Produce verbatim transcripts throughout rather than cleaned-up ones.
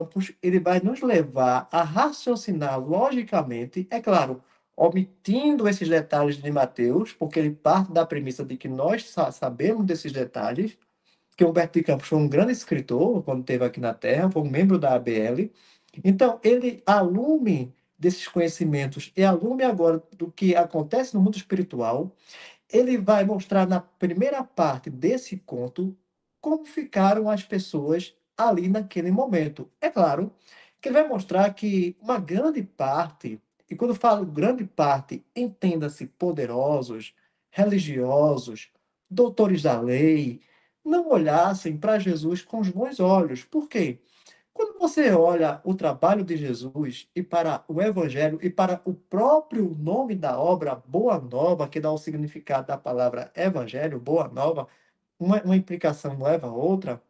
ele vai nos levar a raciocinar logicamente, é claro, omitindo esses detalhes de Mateus, porque ele parte da premissa de que nós sa- sabemos desses detalhes, que Humberto de Campos foi um grande escritor quando esteve aqui na Terra, foi um membro da A B L. Então, ele alume desses conhecimentos e alume agora do que acontece no mundo espiritual. Ele vai mostrar na primeira parte desse conto como ficaram as pessoas ali naquele momento. É claro que ele vai mostrar que uma grande parte, e quando falo grande parte, entenda-se poderosos, religiosos, doutores da lei, não olhassem para Jesus com os bons olhos. Por quê? Quando você olha o trabalho de Jesus e para o Evangelho e para o próprio nome da obra, Boa Nova, que dá o significado da palavra Evangelho, Boa Nova, uma, uma implicação leva a outra,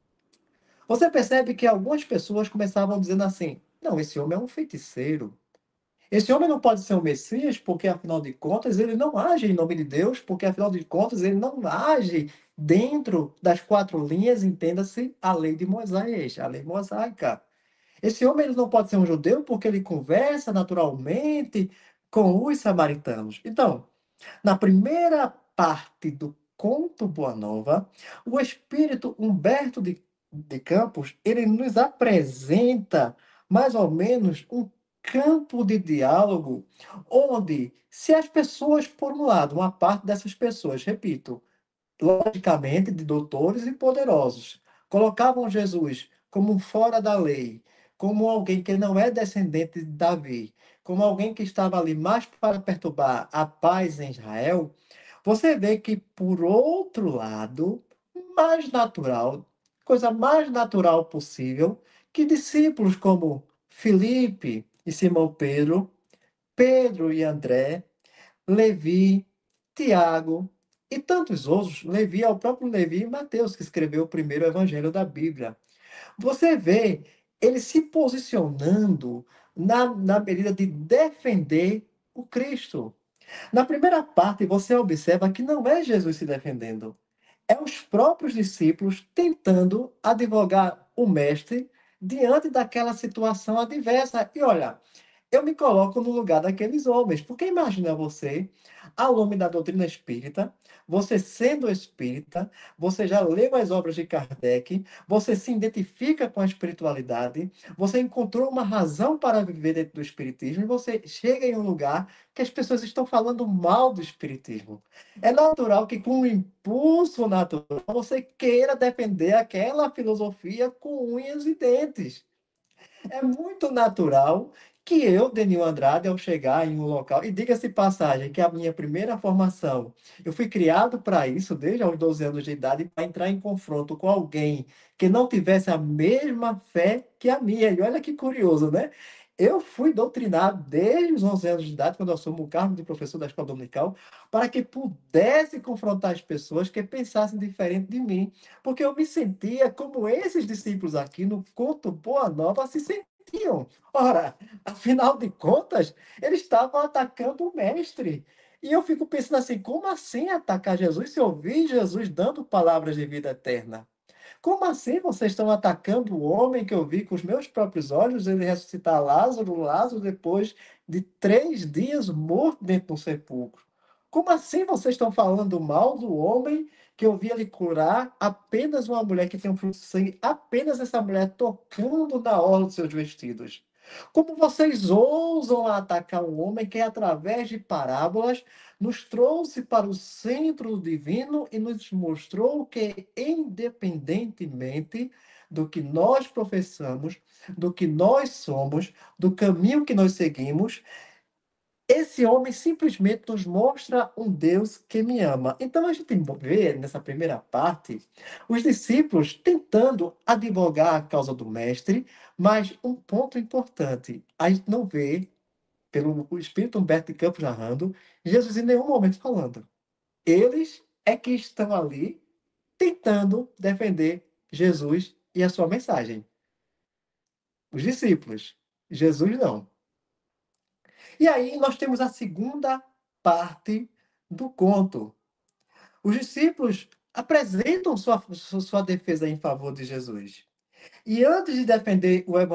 você percebe que algumas pessoas começavam dizendo assim: não, esse homem é um feiticeiro. Esse homem não pode ser o Messias, porque afinal de contas ele não age em nome de Deus, porque afinal de contas ele não age dentro das quatro linhas, entenda-se, a lei de Moisés, a lei mosaica. Esse homem ele não pode ser um judeu porque ele conversa naturalmente com os samaritanos. Então, na primeira parte do conto Boa Nova, o espírito Humberto de, de Campos, ele nos apresenta mais ou menos um campo de diálogo onde, se as pessoas, por um lado, uma parte dessas pessoas, repito, logicamente de doutores e poderosos, colocavam Jesus como um fora da lei, como alguém que não é descendente de Davi, como alguém que estava ali mais para perturbar a paz em Israel, você vê que, por outro lado, mais natural, coisa mais natural possível, que discípulos como Filipe e Simão Pedro, Pedro e André, Levi, Tiago e tantos outros. Levi é o próprio Levi e Mateus, que escreveu o primeiro evangelho da Bíblia. Você vê ele se posicionando na, na medida de defender o Cristo. Na primeira parte, você observa que não é Jesus se defendendo, é os próprios discípulos tentando advogar o mestre diante daquela situação adversa. E olha, eu me coloco no lugar daqueles homens, porque imagina você, aluno da doutrina espírita, você sendo espírita, você já leu as obras de Kardec, você se identifica com a espiritualidade, você encontrou uma razão para viver dentro do espiritismo e você chega em um lugar que as pessoas estão falando mal do espiritismo. É natural que, com um impulso natural, você queira defender aquela filosofia com unhas e dentes. É muito natural que eu, Denil Andrade, ao chegar em um local, e diga-se passagem que a minha primeira formação, eu fui criado para isso, desde aos doze anos de idade, para entrar em confronto com alguém que não tivesse a mesma fé que a minha. E olha que curioso, né? Eu fui doutrinado desde os onze anos de idade, quando eu assumo o cargo de professor da escola dominical, para que pudesse confrontar as pessoas que pensassem diferente de mim. Porque eu me sentia como esses discípulos aqui no conto Boa Nova se sentiam. Ora, afinal de contas, eles estavam atacando o mestre. E eu fico pensando assim, como assim atacar Jesus se eu vi Jesus dando palavras de vida eterna? Como assim vocês estão atacando o homem que eu vi com os meus próprios olhos, ele ressuscitar Lázaro, Lázaro depois de três dias morto dentro do sepulcro? Como assim vocês estão falando mal do homem que eu vi ele curar apenas uma mulher que tem um fluxo de sangue, apenas essa mulher tocando na orla dos seus vestidos? Como vocês ousam atacar um homem que, através de parábolas, nos trouxe para o centro do divino e nos mostrou que, independentemente do que nós professamos, do que nós somos, do caminho que nós seguimos, esse homem simplesmente nos mostra um Deus que me ama. Então a gente vê nessa primeira parte os discípulos tentando advogar a causa do mestre, mas um ponto importante, a gente não vê, pelo Espírito Humberto de Campos narrando, Jesus em nenhum momento falando. Eles é que estão ali tentando defender Jesus e a sua mensagem. Os discípulos. Jesus não. E aí nós temos a segunda parte do conto. Os discípulos apresentam sua, sua defesa em favor de Jesus. E antes de defender o